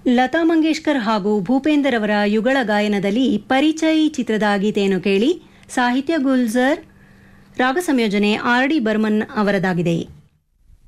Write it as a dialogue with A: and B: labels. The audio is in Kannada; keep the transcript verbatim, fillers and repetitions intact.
A: ಲತಾ ಮಂಗೇಶ್ಕರ್ ಹಾಗೂ ಭೂಪೇಂದರ್ ಅವರ ಯುಗಳ ಗಾಯನದಲ್ಲಿ ಪರಿಚಯ್ ಚಿತ್ರದ ಗೀತೆಯನ್ನು ಕೇಳಿ. ಸಾಹಿತ್ಯ ಗುಲ್ಜರ್, ರಾಗ ಸಂಯೋಜನೆ ಆರ್ ಡಿ ಬರ್ಮನ್ ಅವರದಾಗಿದೆ.